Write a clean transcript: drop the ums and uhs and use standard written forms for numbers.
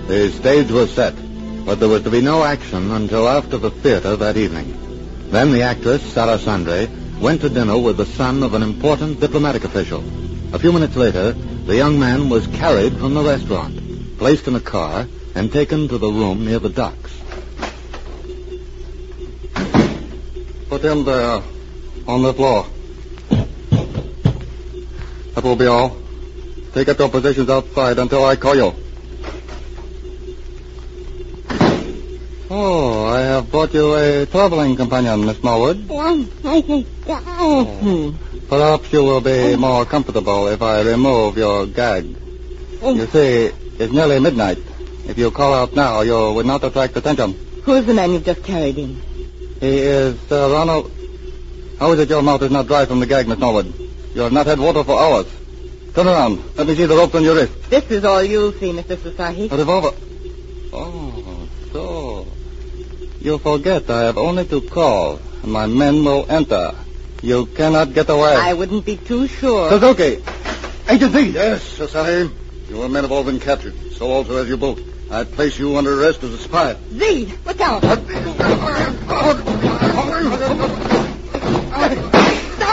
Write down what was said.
The stage was set, but there was to be no action until after the theater that evening. Then the actress, Sarah Sandre, went to dinner with the son of an important diplomatic official. A few minutes later, the young man was carried from the restaurant, placed in a car, and taken to the room near the docks. Put him there, on the floor. That will be all. Take up your positions outside until I call you. Oh, I have brought you a traveling companion, Miss Norwood. Perhaps you will be more comfortable if I remove your gag. You see, it's nearly midnight. If you call out now, you would not attract attention. Who's the man you've just carried in? He is Ronald. How is it your mouth is not dry from the gag, Miss Norwood? You have not had water for hours. Turn around. Let me see the ropes on your wrist. This is all you'll see, Mr. Sasahi. A revolver. Oh, so. You forget I have only to call, and my men will enter. You cannot get away. I wouldn't be too sure. Suzuki! Agent Z! Yes, Sasahi. Your men have all been captured. So also has your boat. I place you under arrest as a spy. Z! Look out!